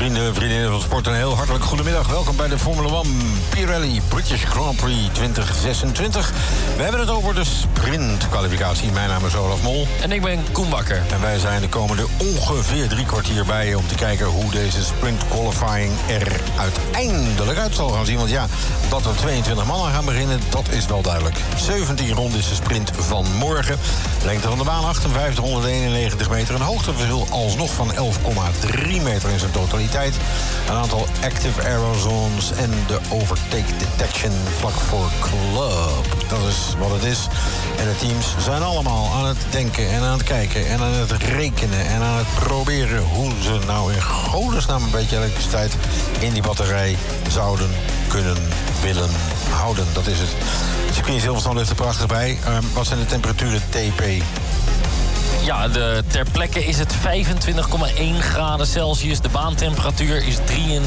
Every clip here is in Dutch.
Vrienden en vriendinnen van sport, een heel hartelijk goedemiddag. Welkom bij de Formule 1 Pirelli British Grand Prix 2026. We hebben het over de sprintkwalificatie. Mijn naam is Olaf Mol. En ik ben Koen Bakker. En wij zijn de komende ongeveer 3 kwartier bij je om te kijken hoe deze sprint qualifying er uiteindelijk uit zal gaan zien. Want ja, dat er 22 mannen gaan beginnen, dat is wel duidelijk. 17 ronden is de sprint van morgen. Lengte van de baan 5891 meter. Een hoogteverschil alsnog van 11,3 meter in zijn totaliteit. Een aantal active aerozones en de overtake detection vlak voor club. Dat is wat het is. En de teams zijn allemaal aan het denken en aan het kijken en aan het rekenen en aan het proberen hoe ze nou in godesnaam een beetje elektriciteit in die batterij zouden kunnen willen houden. Dat is het. Circuit Silverstone ligt er prachtig bij. Wat zijn de temperaturen TP? Ja, ter plekke is het 25,1 graden Celsius. De baantemperatuur is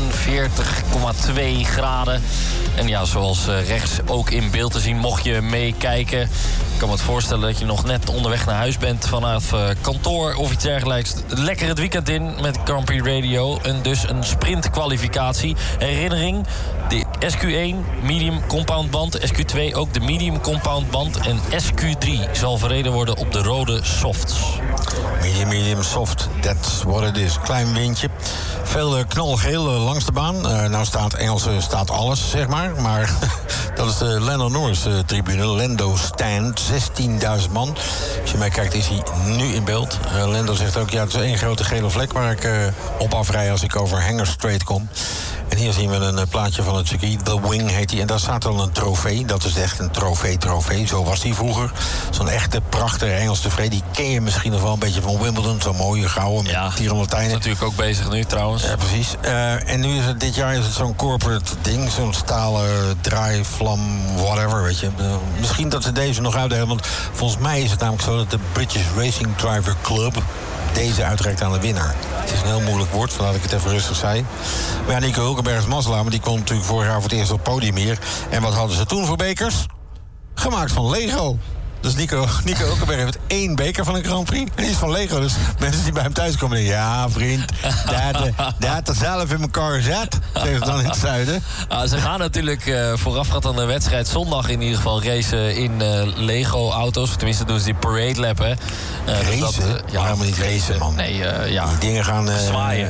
43,2 graden. En ja, zoals rechts ook in beeld te zien, mocht je meekijken. Ik kan me het voorstellen dat je nog net onderweg naar huis bent vanaf kantoor of iets dergelijks. Lekker het weekend in met Grand Prix Radio. En dus een sprintkwalificatie. Herinnering, de SQ1 medium compound band. SQ2 ook de medium compound band. En SQ3 zal verreden worden op de rode softs. Medium soft, that's what it is. Klein windje. Veel knalgeel langs de baan. Nou staat alles, zeg maar. Maar dat is de Lando Norris tribune. Lando Stand, 16.000 man. Als je mij kijkt, is hij nu in beeld. Lando zegt ook, ja, het is één grote gele vlek waar ik op afrij als ik over Hanger Straight kom. En hier zien we een plaatje van het circuit. The Wing heet hij. En daar staat dan een trofee. Dat is echt een trofee. Zo was die vroeger. Zo'n echte prachtige Engelse trofee. Die ken je misschien nog wel een beetje van Wimbledon. Zo'n mooie gouden met tierenlatijnen. Dat is natuurlijk ook bezig nu trouwens. Ja, precies. En nu is het dit jaar zo'n corporate ding. Zo'n stalen draaivlam, whatever, weet je. Misschien dat ze deze nog uitdelen. Want volgens mij is het namelijk zo dat de British Racing Driver Club deze uitreikt aan de winnaar. Het is een heel moeilijk woord, vandaar dat ik het even rustig zei. Maar ja, Nico Hulkenberg is mazelaar, maar die kwam natuurlijk vorig jaar voor het eerst op het podium hier. En wat hadden ze toen voor bekers? Gemaakt van Lego. Dus Nico Hulkenberg heeft 1 beker van een Grand Prix. En die is van Lego. Dus mensen die bij hem thuis komen denken, ja, vriend, dat is zelf in elkaar gezet. Zeggen ze dan in het zuiden. Ze gaan natuurlijk voorafgaand aan de wedstrijd zondag in ieder geval racen in Lego-auto's. Tenminste doen ze die parade lap, hè. Racen? Ja, helemaal niet racen, man. Nee, ja. Die dingen gaan zwaaien.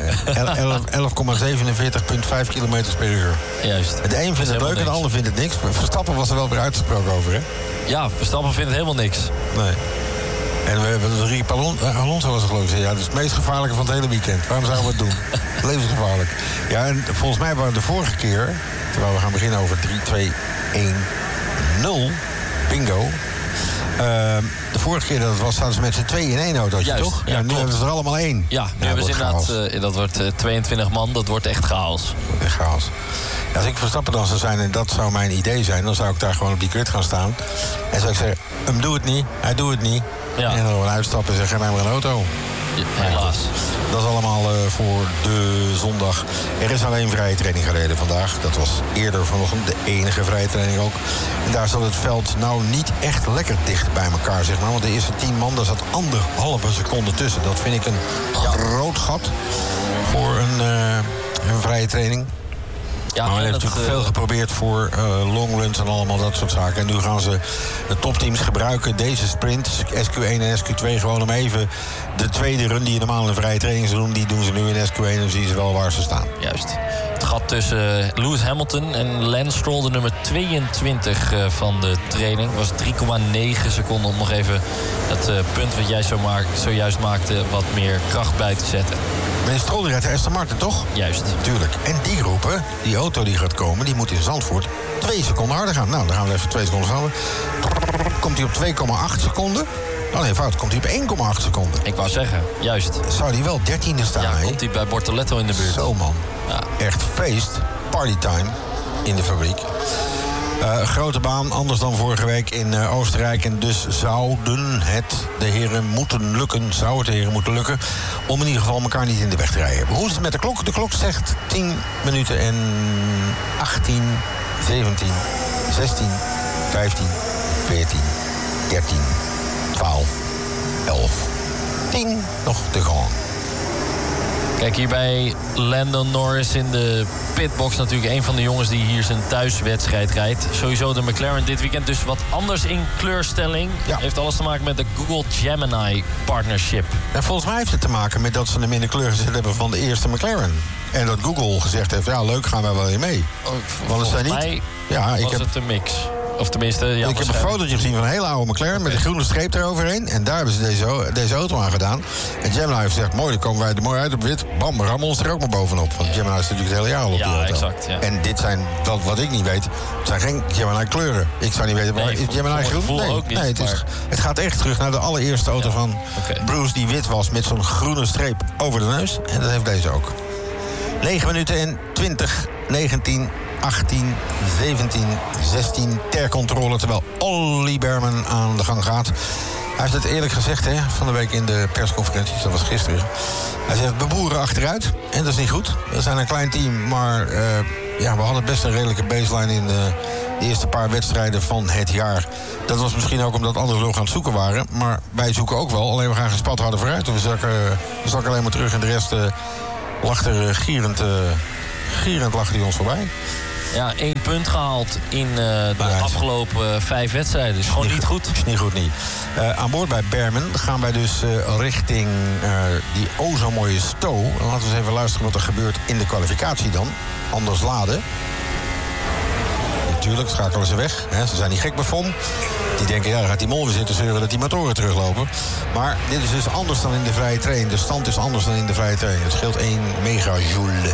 11,47,5 kilometers per uur. Juist. De een vindt het leuk en de ander vindt het niks. Verstappen was er wel weer uitgesproken over, hè? Ja, Verstappen vindt het helemaal niks. Nee. En we hebben Ricky Alonso was er geloof ik. Ja, dat is het meest gevaarlijke van het hele weekend. Waarom zouden we het doen? Levensgevaarlijk. Ja, en volgens mij waren de vorige keer, terwijl we gaan beginnen over 3, 2, 1, 0. Bingo. De vorige keer dat het was, zaten ze met z'n 2 in 1 autootje, juist, toch? Ja, nu hebben ze er allemaal 1. Ja, nu hebben ze inderdaad, dat wordt 22 man, dat wordt echt chaos. Echt chaos. Ja, als ik Verstappen dan zou zijn en dat zou mijn idee zijn, dan zou ik daar gewoon op die grid gaan staan. En zou ik zeggen, doe het niet, hij doet het niet. Ja. En dan gewoon uitstappen en zeggen, geef mij maar een auto. Ja, helaas. Dat is allemaal voor de zondag. Er is alleen vrije training gereden vandaag. Dat was eerder vanochtend de enige vrije training ook. En daar zat het veld nou niet echt lekker dicht bij elkaar, zeg maar. Want de eerste 10 man, daar zat 1,5 seconde tussen. Dat vind ik een groot gat voor een vrije training. Ja, maar hij heeft natuurlijk veel geprobeerd voor longruns en allemaal dat soort zaken. En nu gaan ze de topteams gebruiken deze sprint, SQ1 en SQ2, gewoon om even de tweede run die je normaal in een vrije training zou doen, die doen ze nu in SQ1 en dan zien ze wel waar ze staan. Juist. Het gat tussen Lewis Hamilton en Lance Stroll, de nummer 22 van de training, was 3,9 seconden om nog even het punt wat jij zojuist maakte wat meer kracht bij te zetten. Maar Stroll die rijdt de Aston Martin, toch? Juist. Tuurlijk. En die groepen, die auto die gaat komen, die moet in Zandvoort 2 seconden harder gaan. Nou, dan gaan we even 2 seconden sneller. Komt hij op 2,8 seconden? Oh nee, fout. Komt hij op 1,8 seconden? Ik wou zeggen, juist. Zou hij wel 13e staan? Ja, komt hij bij Bortoletto in de buurt. Zo, man. Ja. Echt feest. Partytime in de fabriek. Grote baan, anders dan vorige week in Oostenrijk. En dus zou het de heren moeten lukken om in ieder geval elkaar niet in de weg te rijden. Hoe is het met de klok? De klok zegt 10 minuten en 18, 17, 16, 15, 14, 13, 12, 11, 10 nog te gaan. Kijk, hier bij Lando Norris in de pitbox natuurlijk een van de jongens die hier zijn thuiswedstrijd rijdt. Sowieso de McLaren dit weekend dus wat anders in kleurstelling. Ja. Heeft alles te maken met de Google Gemini partnership. En volgens mij heeft het te maken met dat ze hem in de kleur gezet hebben van de eerste McLaren. En dat Google gezegd heeft, ja leuk, gaan wij wel in mee. Want het zijn niet... Mij was het een mix. Of tenminste, ja, ik heb een fotootje gezien van een hele oude McLaren met een groene streep eroverheen. En daar hebben ze deze auto aan gedaan. En Gemini heeft gezegd, mooi, dan komen wij er mooi uit op wit. Bam, we rammen ons er ook maar bovenop. Want Gemini is natuurlijk het hele jaar al op die auto. Exact, ja. En dit zijn, wat ik niet weet, het zijn geen Gemini kleuren. Ik zou niet weten, waar is Gemini groen? Nee, het gaat echt terug naar de allereerste auto van Bruce die wit was met zo'n groene streep over de neus. En dat heeft deze ook. 9 minuten en 20, 19... 18, 17, 16 ter controle, terwijl Ollie Bearman aan de gang gaat. Hij heeft het eerlijk gezegd van de week in de persconferenties, dat was gisteren. Hij zegt, we boeren achteruit en dat is niet goed. We zijn een klein team, maar we hadden best een redelijke baseline in de eerste paar wedstrijden van het jaar. Dat was misschien ook omdat andere nog aan het zoeken waren. Maar wij zoeken ook wel, alleen we gaan gespat harder vooruit. We zakken alleen maar terug en de rest lacht er gierend lacht hij ons voorbij. Ja, 1 punt gehaald in de afgelopen 5 wedstrijden. Dus gewoon niet goed. Is niet goed, niet. Aan boord bij Bearman gaan wij dus richting die zo mooie stow. Laten we eens even luisteren wat er gebeurt in de kwalificatie dan. Anders laden. Natuurlijk schakelen ze weg. Ze zijn niet gek bij FOM. Die denken, ja, dan gaat die mol weer zitten zeuren dat die motoren teruglopen. Maar dit is dus anders dan in de vrije training. De stand is anders dan in de vrije training. Het scheelt 1 megajoule.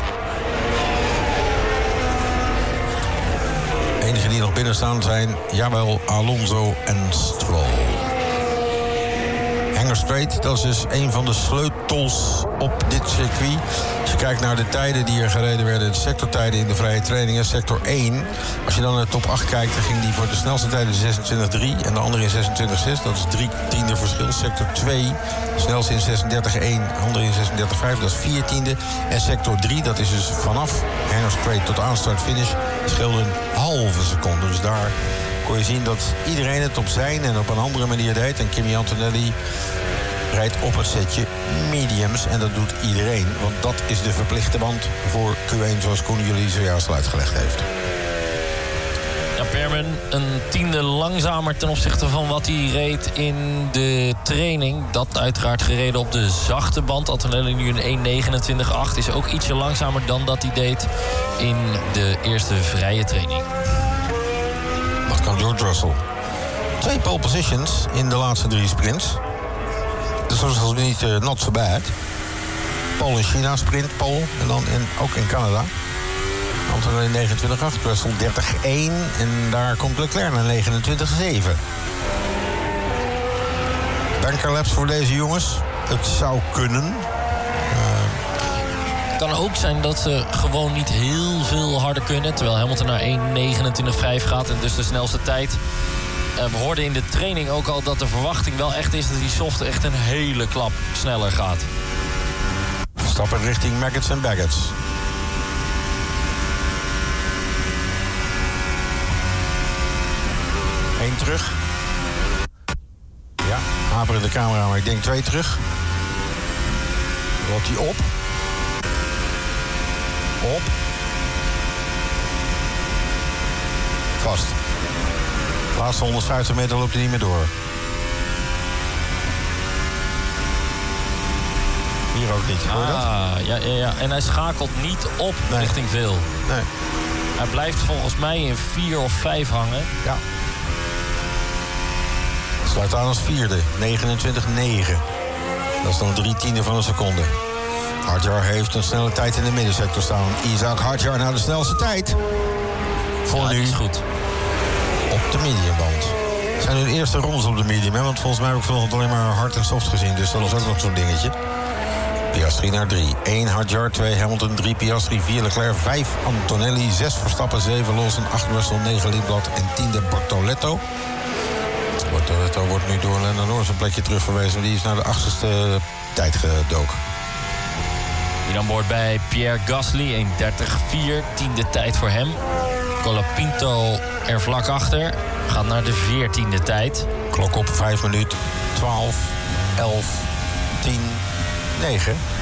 De enigen die nog binnen staan zijn, jawel, Alonso en Stroll. Hanger Straight, dat is dus een van de sleutels op dit circuit. Als je kijkt naar de tijden die er gereden werden, de sectortijden in de vrije trainingen, sector 1. Als je dan naar de top 8 kijkt, dan ging die voor de snelste tijden 26.3 en de andere in 26.6. Dat is 3 tiende verschil. Sector 2, de snelste in 36.1, andere in 36.5, dat is 4 tiende. En sector 3, dat is dus vanaf Hanger Straight tot aanstart-finish, scheelde een halve seconde. Dus daar kon je zien dat iedereen het op zijn en op een andere manier deed. En Kimi Antonelli rijdt op het setje mediums. En dat doet iedereen, want dat is de verplichte band voor Q1... zoals Koen jullie zojuist al uitgelegd heeft. Ja, Bearman een tiende langzamer ten opzichte van wat hij reed in de training. Dat uiteraard gereden op de zachte band. Antonelli nu een 1.29.8 is ook ietsje langzamer dan dat hij deed in de eerste vrije training. Wat kan George Russell? 2 pole positions in de laatste 3 sprints. Dus dat is niet not so bad. Pole in China, sprint, pole. En dan ook in Canada. Antonelli 29.8, Russell 30.1. En daar komt Leclerc naar 29.7. Bankerlaps voor deze jongens. Het zou kunnen. Het kan ook zijn dat ze gewoon niet heel veel harder kunnen. Terwijl Hamilton naar 1.29.5 gaat en dus de snelste tijd. We hoorden in de training ook al dat de verwachting wel echt is dat die soft echt een hele klap sneller gaat. Stappen richting Maggots en Baggots. Eén terug. Ja, haperen de camera, maar ik denk 2 terug. Loopt hij op. Op. Vast. De laatste 150 meter loopt hij niet meer door. Hier ook niet, hoor je dat? Ja. En hij schakelt niet op richting veel. Nee. Hij blijft volgens mij in 4 of 5 hangen. Ja. Sluit aan als 4e. 29.9. Dat is dan 3 tiende van een seconde. Hadjar heeft een snelle tijd in de middensector staan. Isaac Hadjar naar de snelste tijd. Voor nu is goed. Op de mediumband. Het zijn hun eerste rondes op de medium, hè? Want volgens mij heb ik vanochtend alleen maar hard en soft gezien. Dus dat was ook nog zo'n dingetje. Piastri naar 3. 1 Hadjar, 2 Hamilton, 3 Piastri, 4 Leclerc, 5 Antonelli, 6 Verstappen, 7 Lawson, 8 Russell, 9 Lieblatt en 10e Bortoletto. Bortoletto wordt nu door Lando Norris een plekje terugverwezen. Die is naar de 8e tijd gedoken. Hier aan boord bij Pierre Gasly, 1.30.4, 10e tijd voor hem. Colapinto er vlak achter, gaat naar de 14e tijd. Klok op 5 minuten, 12, 11, 10, 9.